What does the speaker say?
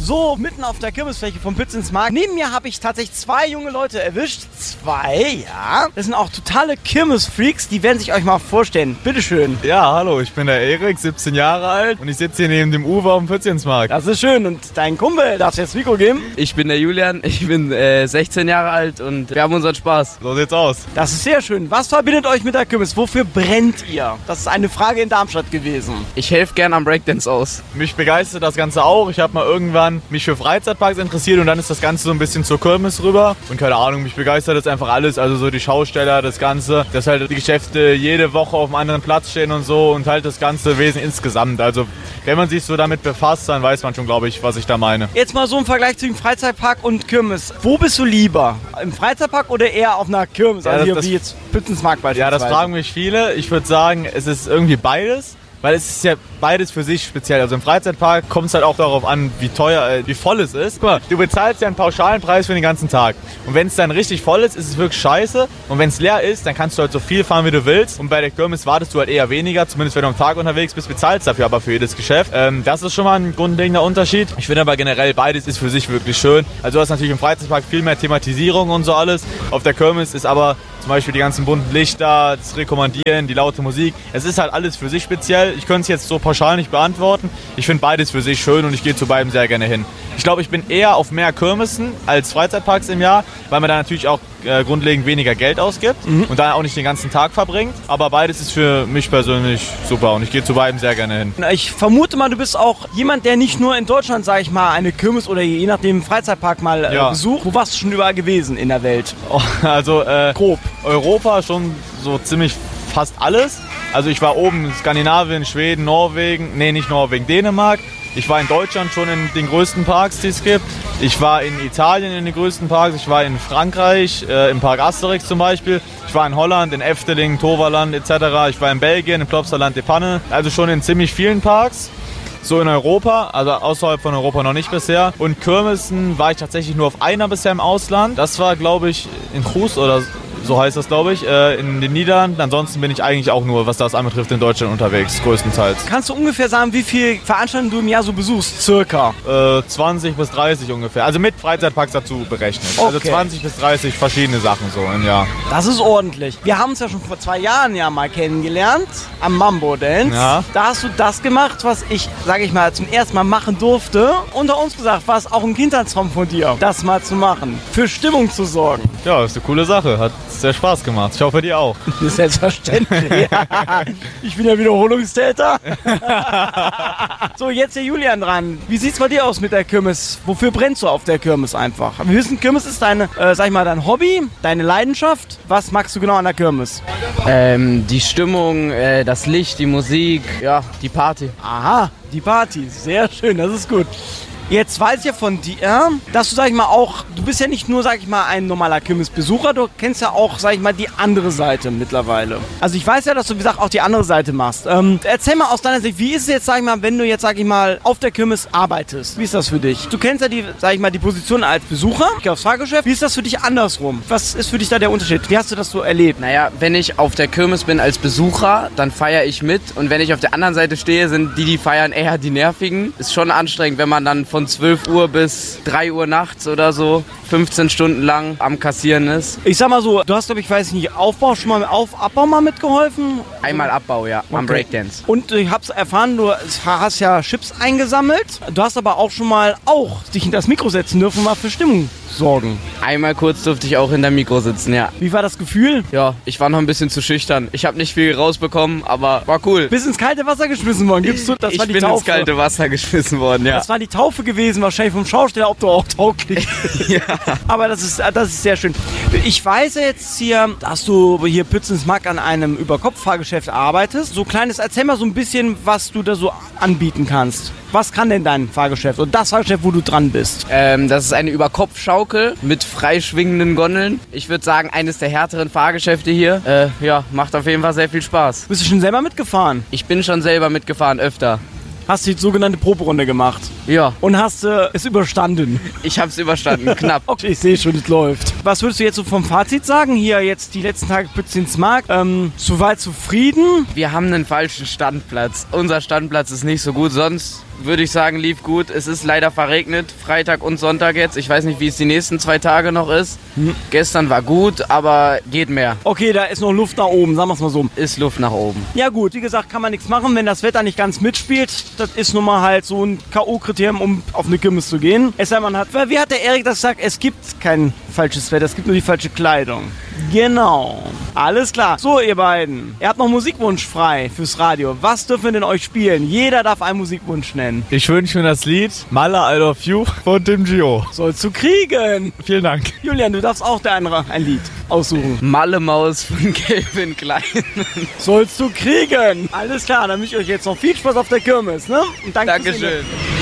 So, mitten auf der Kirmesfläche vom Pützensmarkt. Neben mir habe ich tatsächlich 2 junge Leute erwischt. 2, ja. Das sind auch totale Kirmesfreaks, die werden sich euch mal vorstellen. Bitteschön. Ja, hallo, ich bin der Erik, 17 Jahre alt und ich sitze hier neben dem Uwe auf dem Pützensmarkt. Das ist schön. Und dein Kumpel, darfst du jetzt das Mikro geben? Ich bin der Julian, ich bin 16 Jahre alt und wir haben unseren Spaß. So sieht's aus. Das ist sehr schön. Was verbindet euch mit der Kirmes? Wofür brennt ihr? Das ist eine Frage in Darmstadt gewesen. Ich helfe gern am Breakdance aus. Mich begeistert das Ganze auch. Ich habe mal irgendwann mich für Freizeitparks interessiert und dann ist das Ganze so ein bisschen zur Kirmes rüber. Und keine Ahnung, mich begeistert das einfach alles. Also so die Schausteller, das Ganze, dass halt die Geschäfte jede Woche auf einem anderen Platz stehen und so und halt das ganze Wesen insgesamt. Also wenn man sich so damit befasst, dann weiß man schon, glaube ich, was ich da meine. Jetzt mal so im Vergleich zu dem Freizeitpark und Kirmes. Wo bist du lieber? Im Freizeitpark oder eher auf einer Kirmes? Ja, Also hier das wie jetzt Pützensmarkt beispielsweise. Ja, das fragen mich viele. Ich würde sagen, es ist irgendwie beides. Weil es ist ja beides für sich speziell. Also im Freizeitpark kommt es halt auch darauf an, wie teuer, wie voll es ist. Guck mal, du bezahlst ja einen pauschalen Preis für den ganzen Tag. Und wenn es dann richtig voll ist, ist es wirklich scheiße. Und wenn es leer ist, dann kannst du halt so viel fahren, wie du willst. Und bei der Kirmes wartest du halt eher weniger, zumindest wenn du am Tag unterwegs bist, bezahlst dafür aber für jedes Geschäft. Das ist schon mal ein grundlegender Unterschied. Ich finde aber generell, beides ist für sich wirklich schön. Also du hast natürlich im Freizeitpark viel mehr Thematisierung und so alles. Auf der Kirmes ist aber zum Beispiel die ganzen bunten Lichter, das Rekommandieren, die laute Musik. Es ist halt alles für sich speziell. Ich könnte es jetzt so pauschal nicht beantworten. Ich finde beides für sich schön und ich gehe zu beiden sehr gerne hin. Ich glaube, ich bin eher auf mehr Kirmesen als Freizeitparks im Jahr, weil man da natürlich auch grundlegend weniger Geld ausgibt und da auch nicht den ganzen Tag verbringt. Aber beides ist für mich persönlich super und ich gehe zu beiden sehr gerne hin. Ich vermute mal, du bist auch jemand, der nicht nur in Deutschland, sage ich mal, eine Kirmes oder je nachdem Freizeitpark mal besucht. Wo warst du schon überall gewesen in der Welt? Also grob. Europa schon so ziemlich fast alles. Also ich war oben in Skandinavien, Schweden, Norwegen, nee nicht Norwegen, Dänemark. Ich war in Deutschland schon in den größten Parks, die es gibt. Ich war in Italien in den größten Parks. Ich war in Frankreich, im Park Asterix zum Beispiel. Ich war in Holland, in Efteling, Toverland etc. Ich war in Belgien, im Plopsaland de Panne. Also schon in ziemlich vielen Parks. So in Europa, also außerhalb von Europa noch nicht bisher. Und Kirmesen war ich tatsächlich nur auf einer bisher im Ausland. Das war, glaube ich, in Cruz oder so heißt das, glaube ich, in den Niederlanden. Ansonsten bin ich eigentlich auch nur, was das anbetrifft, in Deutschland unterwegs, größtenteils. Kannst du ungefähr sagen, wie viele Veranstaltungen du im Jahr so besuchst, circa? 20 bis 30 ungefähr, also mit Freizeitparks dazu berechnet. Okay. Also 20 bis 30 verschiedene Sachen so im Jahr. Das ist ordentlich. Wir haben uns ja schon vor 2 Jahren ja mal kennengelernt, am Mambo Dance. Ja. Da hast du das gemacht, was ich, sage ich mal, zum ersten Mal machen durfte. Unter uns gesagt, war es auch ein Kindheitstraum von dir, das mal zu machen, für Stimmung zu sorgen. Ja, das ist eine coole Sache, hat sehr Spaß gemacht. Ich hoffe, dir auch. Selbstverständlich. Ich bin ja Wiederholungstäter. So, jetzt der Julian dran. Wie sieht's bei dir aus mit der Kirmes? Wofür brennst du auf der Kirmes einfach? Wir wissen, Kirmes ist deine, sag ich mal, dein Hobby, deine Leidenschaft. Was magst du genau an der Kirmes? Die Stimmung, das Licht, die Musik, ja, die Party. Aha, die Party. Sehr schön, das ist gut. Jetzt weiß ich ja von dir, dass du, sag ich mal, auch, du bist ja nicht nur, sag ich mal, ein normaler Kirmesbesucher, du kennst ja auch, sag ich mal, die andere Seite mittlerweile. Also ich weiß ja, dass du, wie gesagt, auch die andere Seite machst. Erzähl mal aus deiner Sicht, wie ist es jetzt, sag ich mal, wenn du jetzt, sag ich mal, auf der Kirmes arbeitest? Wie ist das für dich? Du kennst ja die, sag ich mal, die Position als Besucher, ich gehe aufs Fahrgeschäft. Wie ist das für dich andersrum? Was ist für dich da der Unterschied? Wie hast du das so erlebt? Naja, wenn ich auf der Kirmes bin als Besucher, dann feiere ich mit. Und wenn ich auf der anderen Seite stehe, sind die feiern eher die Nervigen. Ist schon anstrengend, wenn man dann von 12 Uhr bis 3 Uhr nachts oder so 15 Stunden lang am Kassieren ist. Ich sag mal so, du hast, glaube ich, weiß nicht, Abbau mal mitgeholfen? Einmal Abbau, ja, am Breakdance. Und ich hab's erfahren, du hast ja Chips eingesammelt. Du hast aber auch schon mal dich hinter das Mikro setzen dürfen, mal für Stimmung sorgen. Einmal kurz durfte ich auch hinter dem Mikro sitzen, ja. Wie war das Gefühl? Ja, ich war noch ein bisschen zu schüchtern. Ich habe nicht viel rausbekommen, aber war cool. Bist ins kalte Wasser geschmissen worden, gibst du? Das war die bin Taufe. ins kalte Wasser geschmissen worden, ja. Das war die Taufe gewesen, wahrscheinlich vom Schausteller, ob du auch tauglich bist. Ja. Aber das ist sehr schön. Ich weiß jetzt hier, dass du hier Pützensmarkt an einem Überkopffahrgeschäft arbeitest. So kleines, erzähl mal so ein bisschen, was du da so anbieten kannst. Was kann denn dein Fahrgeschäft und das Fahrgeschäft, wo du dran bist? Das ist eine Überkopfschaukel mit freischwingenden Gondeln. Ich würde sagen, eines der härteren Fahrgeschäfte hier. Ja, macht auf jeden Fall sehr viel Spaß. Bist du schon selber mitgefahren? Ich bin schon selber mitgefahren, öfter. Hast die sogenannte Proberunde gemacht? Ja. Und hast es überstanden? Ich habe es überstanden, knapp. Okay, ich sehe schon, es läuft. Was würdest du jetzt so vom Fazit sagen? Hier jetzt die letzten Tage Pützensmarkt. Soweit zufrieden? Wir haben einen falschen Standplatz. Unser Standplatz ist nicht so gut, sonst würde ich sagen, lief gut. Es ist leider verregnet, Freitag und Sonntag jetzt. Ich weiß nicht, wie es die nächsten 2 Tage noch ist. Gestern war gut, aber geht mehr. Okay, da ist noch Luft nach oben, sagen wir es mal so. Ist Luft nach oben. Ja gut, wie gesagt, kann man nichts machen, wenn das Wetter nicht ganz mitspielt. Das ist nun mal halt so ein K.O.-Kriterium, um auf eine Kirmes zu gehen. Es sei man hat, wie hat der Erik das gesagt? Es gibt kein falsches Wetter, es gibt nur die falsche Kleidung. Genau. Alles klar. So, ihr beiden. Ihr habt noch einen Musikwunsch frei fürs Radio. Was dürfen wir denn euch spielen? Jeder darf einen Musikwunsch nennen. Ich wünsche mir das Lied Mala I Love You von Tim Gio. Sollst du kriegen. Vielen Dank. Julian, du darfst auch ein Lied aussuchen. Malle Maus von Calvin Klein. Sollst du kriegen. Alles klar, dann wünsche ich euch jetzt noch viel Spaß auf der Kirmes, ne? Und danke fürs Dankeschön.